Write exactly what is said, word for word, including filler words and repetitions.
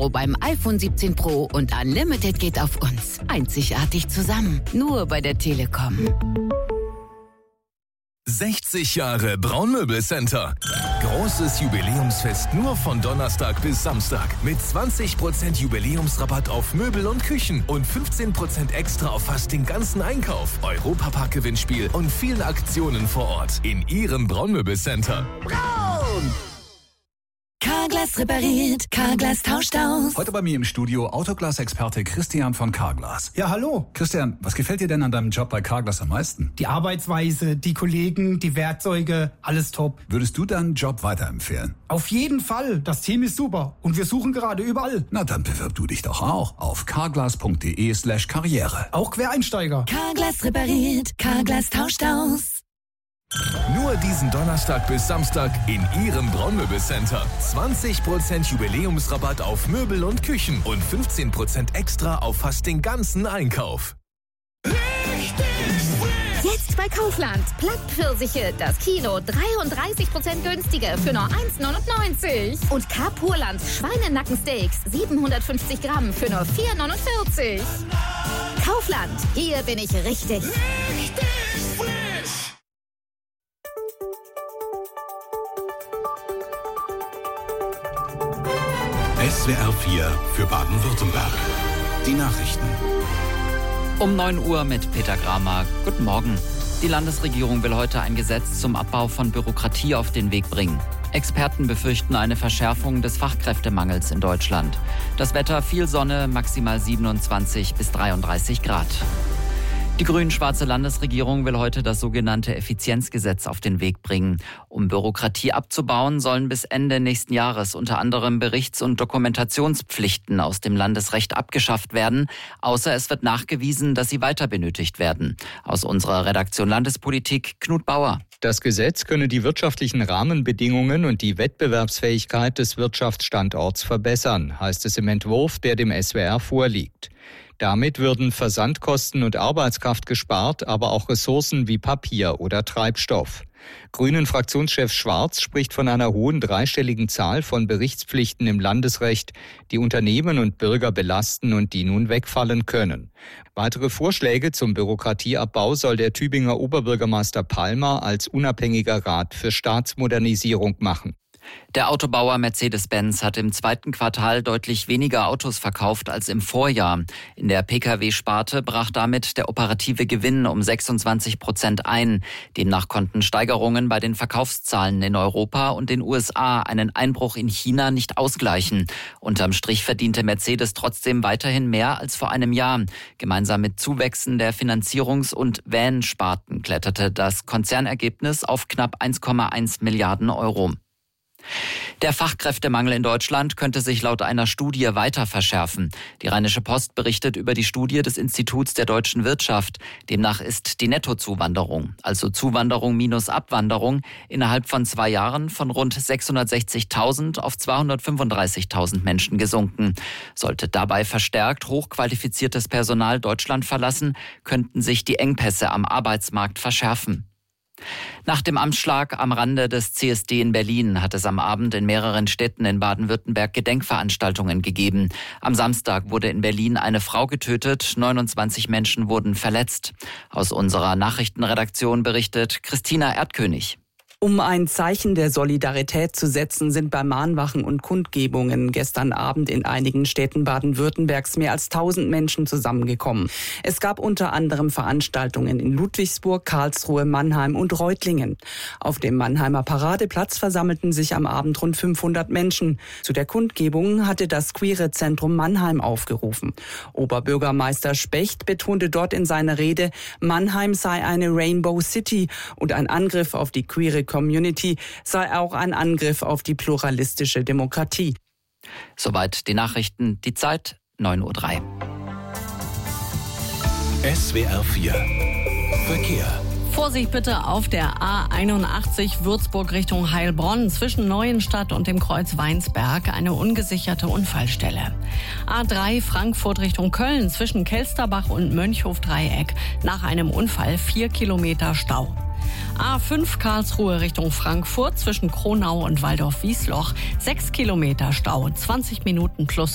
beim iPhone siebzehn Pro und Unlimited geht auf uns. Einzigartig zusammen. Nur bei der Telekom. sechzig Jahre Braunmöbelcenter. Großes Jubiläumsfest nur von Donnerstag bis Samstag. Mit zwanzig Prozent Jubiläumsrabatt auf Möbel und Küchen und fünfzehn Prozent extra auf fast den ganzen Einkauf. Europapark-Gewinnspiel und vielen Aktionen vor Ort in Ihrem Braunmöbelcenter. Braun! Carglass repariert, Carglass tauscht aus. Heute bei mir im Studio Autoglas-Experte Christian von Carglass. Ja, hallo. Christian, was gefällt dir denn an deinem Job bei Carglass am meisten? Die Arbeitsweise, die Kollegen, die Werkzeuge, alles top. Würdest du deinen Job weiterempfehlen? Auf jeden Fall. Das Team ist super und wir suchen gerade überall. Na, dann bewirb du dich doch auch auf carglass.de slash karriere. Auch Quereinsteiger. Carglass repariert, Carglass tauscht aus. Nur diesen Donnerstag bis Samstag in Ihrem Braunmöbelcenter. zwanzig Prozent Jubiläumsrabatt auf Möbel und Küchen und fünfzehn Prozent extra auf fast den ganzen Einkauf. Jetzt bei Kaufland. Plattpfirsiche, das Kilo dreiunddreißig Prozent günstiger für nur eins neunundneunzig. Und Carpurland Schweinenackensteaks siebenhundertfünfzig Gramm für nur vier neunundvierzig. Kaufland, hier bin ich richtig. Richtig frisch. S W R vier für Baden-Württemberg. Die Nachrichten. Um neun Uhr mit Peter Gramer. Guten Morgen. Die Landesregierung will heute ein Gesetz zum Abbau von Bürokratie auf den Weg bringen. Experten befürchten eine Verschärfung des Fachkräftemangels in Deutschland. Das Wetter: viel Sonne, maximal siebenundzwanzig bis dreiunddreißig Grad. Die grün-schwarze Landesregierung will heute das sogenannte Effizienzgesetz auf den Weg bringen. Um Bürokratie abzubauen, sollen bis Ende nächsten Jahres unter anderem Berichts- und Dokumentationspflichten aus dem Landesrecht abgeschafft werden, außer es wird nachgewiesen, dass sie weiter benötigt werden. Aus unserer Redaktion Landespolitik, Knut Bauer. Das Gesetz könne die wirtschaftlichen Rahmenbedingungen und die Wettbewerbsfähigkeit des Wirtschaftsstandorts verbessern, heißt es im Entwurf, der dem S W R vorliegt. Damit würden Versandkosten und Arbeitskraft gespart, aber auch Ressourcen wie Papier oder Treibstoff. Grünen-Fraktionschef Schwarz spricht von einer hohen dreistelligen Zahl von Berichtspflichten im Landesrecht, die Unternehmen und Bürger belasten und die nun wegfallen können. Weitere Vorschläge zum Bürokratieabbau soll der Tübinger Oberbürgermeister Palmer als unabhängiger Rat für Staatsmodernisierung machen. Der Autobauer Mercedes-Benz hat im zweiten Quartal deutlich weniger Autos verkauft als im Vorjahr. In der Pkw-Sparte brach damit der operative Gewinn um sechsundzwanzig Prozent ein. Demnach konnten Steigerungen bei den Verkaufszahlen in Europa und den U S A einen Einbruch in China nicht ausgleichen. Unterm Strich verdiente Mercedes trotzdem weiterhin mehr als vor einem Jahr. Gemeinsam mit Zuwächsen der Finanzierungs- und Van-Sparten kletterte das Konzernergebnis auf knapp eins Komma eins Milliarden Euro. Der Fachkräftemangel in Deutschland könnte sich laut einer Studie weiter verschärfen. Die Rheinische Post berichtet über die Studie des Instituts der deutschen Wirtschaft. Demnach ist die Nettozuwanderung, also Zuwanderung minus Abwanderung, innerhalb von zwei Jahren von rund sechshundertsechzigtausend auf zweihundertfünfunddreißigtausend Menschen gesunken. Sollte dabei verstärkt hochqualifiziertes Personal Deutschland verlassen, könnten sich die Engpässe am Arbeitsmarkt verschärfen. Nach dem Amtsschlag am Rande des C S D in Berlin hat es am Abend in mehreren Städten in Baden-Württemberg Gedenkveranstaltungen gegeben. Am Samstag wurde in Berlin eine Frau getötet, neunundzwanzig Menschen wurden verletzt. Aus unserer Nachrichtenredaktion berichtet Christina Erdkönig. Um ein Zeichen der Solidarität zu setzen, sind bei Mahnwachen und Kundgebungen gestern Abend in einigen Städten Baden-Württembergs mehr als tausend Menschen zusammengekommen. Es gab unter anderem Veranstaltungen in Ludwigsburg, Karlsruhe, Mannheim und Reutlingen. Auf dem Mannheimer Paradeplatz versammelten sich am Abend rund fünfhundert Menschen. Zu der Kundgebung hatte das Queere Zentrum Mannheim aufgerufen. Oberbürgermeister Specht betonte dort in seiner Rede, Mannheim sei eine Rainbow City und ein Angriff auf die queere Community sei auch ein Angriff auf die pluralistische Demokratie. Soweit die Nachrichten. Die Zeit neun Uhr drei. S W R vier Verkehr. Vorsicht bitte auf der A einundachtzig Würzburg Richtung Heilbronn zwischen Neuenstadt und dem Kreuz Weinsberg eine ungesicherte Unfallstelle. A drei Frankfurt Richtung Köln zwischen Kelsterbach und Mönchhof-Dreieck nach einem Unfall vier Kilometer Stau. A fünf Karlsruhe Richtung Frankfurt zwischen Kronau und Waldorf-Wiesloch sechs Kilometer Stau, zwanzig Minuten plus